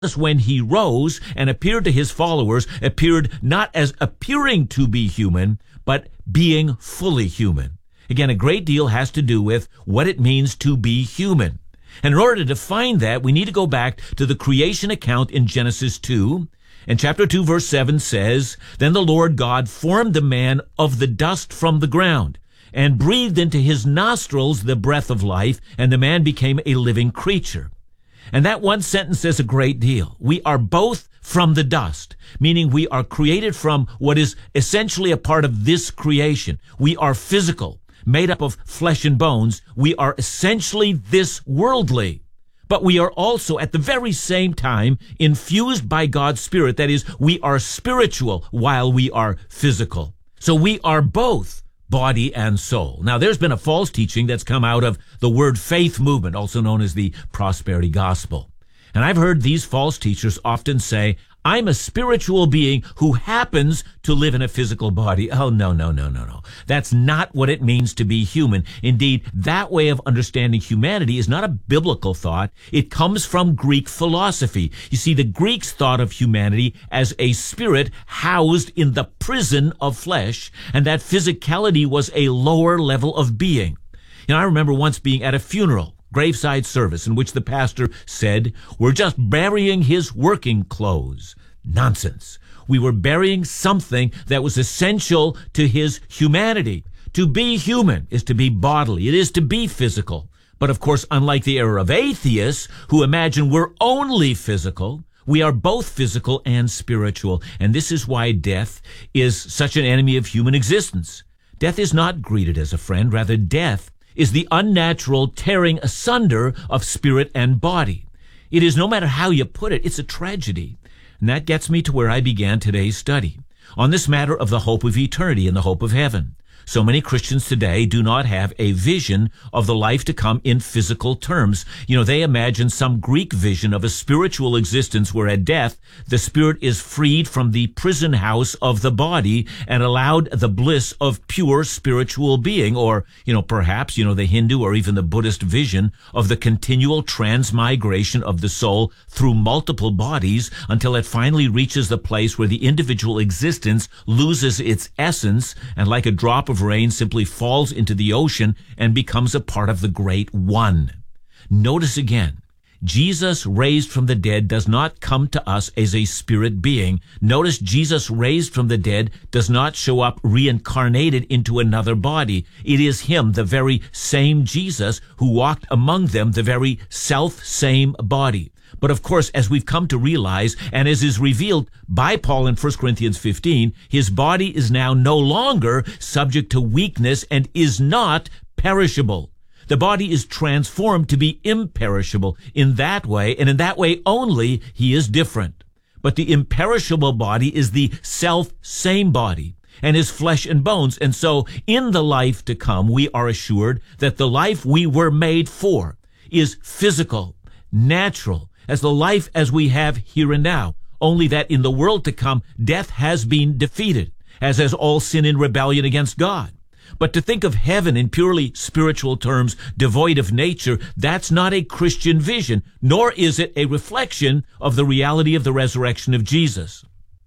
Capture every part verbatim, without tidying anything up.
when he rose and appeared to his followers, appeared not as appearing to be human, but being fully human. Again, a great deal has to do with what it means to be human. And in order to define that, we need to go back to the creation account in Genesis two. And chapter two, verse seven says, "Then the Lord God formed the man of the dust from the ground, and breathed into his nostrils the breath of life, and the man became a living creature." And that one sentence says a great deal. We are both from the dust, meaning we are created from what is essentially a part of this creation. We are physical, made up of flesh and bones. We are essentially this worldly. But we are also at the very same time infused by God's Spirit. That is, we are spiritual while we are physical. So we are both body and soul. Now, there's been a false teaching that's come out of the word faith movement, also known as the prosperity gospel. And I've heard these false teachers often say, "I'm a spiritual being who happens to live in a physical body." Oh, no, no, no, no, no. That's not what it means to be human. Indeed, that way of understanding humanity is not a biblical thought. It comes from Greek philosophy. You see, the Greeks thought of humanity as a spirit housed in the prison of flesh, and that physicality was a lower level of being. You know, I remember once being at a funeral, graveside service, in which the pastor said, "We're just burying his working clothes." Nonsense. We were burying something that was essential to his humanity. To be human is to be bodily. It is to be physical. But of course, unlike the era of atheists who imagine we're only physical, we are both physical and spiritual. And this is why death is such an enemy of human existence. Death is not greeted as a friend. Rather, death is the unnatural tearing asunder of spirit and body. It is, no matter how you put it, it's a tragedy. And that gets me to where I began today's study, on this matter of the hope of eternity and the hope of heaven. So many Christians today do not have a vision of the life to come in physical terms. You know, they imagine some Greek vision of a spiritual existence where at death, the spirit is freed from the prison house of the body and allowed the bliss of pure spiritual being. Or, you know, perhaps, you know, the Hindu or even the Buddhist vision of the continual transmigration of the soul through multiple bodies until it finally reaches the place where the individual existence loses its essence and, like a drop of rain, simply falls into the ocean and becomes a part of the great one. Notice again, Jesus raised from the dead does not come to us as a spirit being. Notice Jesus raised from the dead does not show up reincarnated into another body. It is him, the very same Jesus, who walked among them, the very self-same body. But of course, as we've come to realize, and as is revealed by Paul in First Corinthians fifteen, his body is now no longer subject to weakness and is not perishable. The body is transformed to be imperishable. In that way, and in that way only, he is different. But the imperishable body is the self-same body and is flesh and bones. And so in the life to come, we are assured that the life we were made for is physical, natural, as the life as we have here and now, only that in the world to come, death has been defeated, as has all sin and rebellion against God. But to think of heaven in purely spiritual terms, devoid of nature, that's not a Christian vision, nor is it a reflection of the reality of the resurrection of Jesus.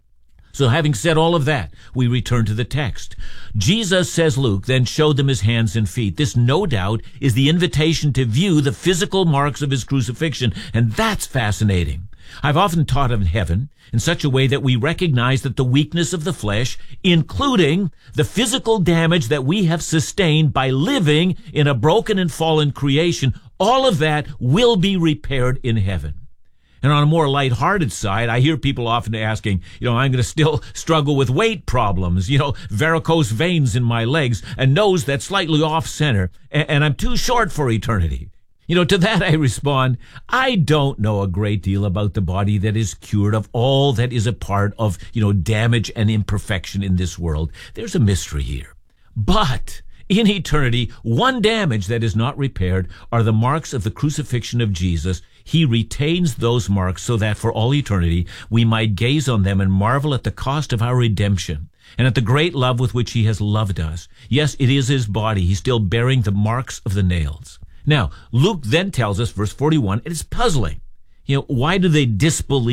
So having said all of that, we return to the text. Jesus, says Luke, then showed them his hands and feet. This, no doubt, is the invitation to view the physical marks of his crucifixion, and that's fascinating. I've often taught of heaven in such a way that we recognize that the weakness of the flesh, including the physical damage that we have sustained by living in a broken and fallen creation, all of that will be repaired in heaven. And on a more lighthearted side, I hear people often asking, you know, I'm going to still struggle with weight problems, you know, varicose veins in my legs, a nose that's slightly off center, and, and I'm too short for eternity. You know, to that I respond, I don't know a great deal about the body that is cured of all that is a part of, you know, damage and imperfection in this world. There's a mystery here. But in eternity, one damage that is not repaired are the marks of the crucifixion of Jesus. He retains those marks so that for all eternity we might gaze on them and marvel at the cost of our redemption and at the great love with which he has loved us. Yes, it is his body. He's still bearing the marks of the nails. Now, Luke then tells us, verse forty-one, it is puzzling. You know, why do they disbelieve